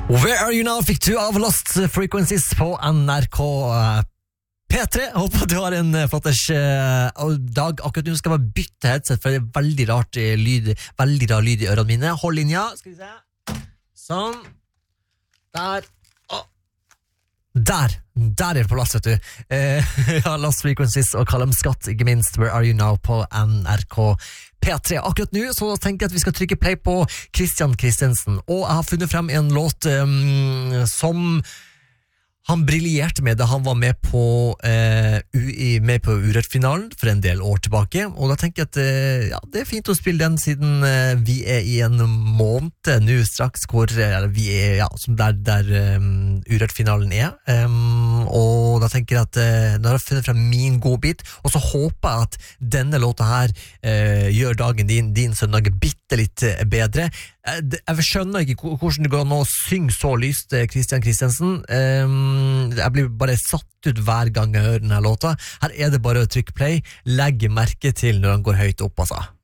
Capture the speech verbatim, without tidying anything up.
Where Are You Now fikk du av Lost Frequencies på N R K P tre. Håper at du har en flotters uh, dag. Akkurat nå skal jeg bare bytte headset, for det er veldig rart lyd, veldig rar lyd i ørene mine. Hold linja, skal vi se. Sånn. Der. Oh. Der. Der er det på plass, vet du. Uh, ja, Lost Frequencies og Callum Scott, ikke minst. Where Are You Now på N R K P tre. Akkurat nå så tenker jeg at vi skal trykke play på Christian Christensen, og jeg har funnet frem en låt um, som han briljerte med da han var med på, uh, U- med på Urørt-finalen for en del år tilbake, og da tenker jeg at uh, ja, det er fint å spille den siden uh, vi er i en måned nå straks hvor uh, vi er ja, som der, der um, Urørt-finalen er, um, og da tenker jeg at uh, da har jeg funnet frem min godbit, og så håper jeg at denne låta her uh, gjør dagen din, din søndag bitte litt uh, bedre. Jeg, jeg skjønner ikke hvordan det går an å synge så lyst, Christian Christensen. Um, jeg blir bare satt ut hver gang jeg hører denne låta. Her er det bare å trykke play. Legg merke til når han går høyt opp, altså.